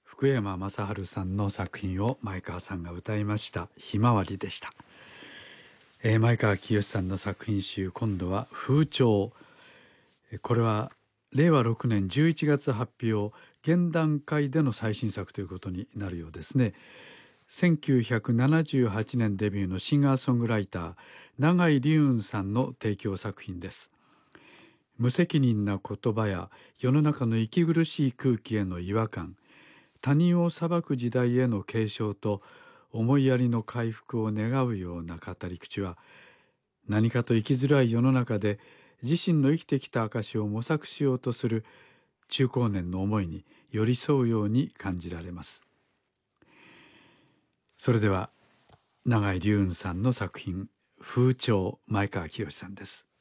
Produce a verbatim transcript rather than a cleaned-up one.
福山雅治さんの作品を前川さんが歌いましたひまわりでした。えー、前川清さんの作品集、今度は風潮。これはれいわろくねんじゅういちがつ発表、現段階での最新作ということになるようですね。せんきゅうひゃくななじゅうはちねんデビューのシンガーソングライター永井龍雲さんの提供作品です。無責任な言葉や世の中の息苦しい空気への違和感、他人を裁く時代への警鐘と思いやりの回復を願うような語り口は、何かと生きづらい世の中で自身の生きてきた証を模索しようとする中高年の思いに寄り添うように感じられます。それでは永井龍雲さんの作品風潮、前川清さんです。